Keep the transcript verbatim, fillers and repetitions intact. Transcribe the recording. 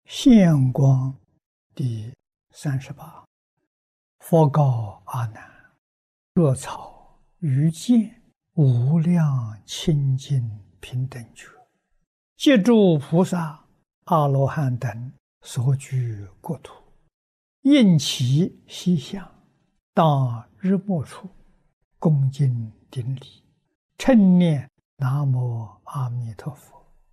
现光第三十八。佛告阿难：若草于见无量清净平等觉，借诸菩萨、阿罗汉等所居国土，应其西向，当日没处，恭敬顶礼，称念南无阿弥陀佛。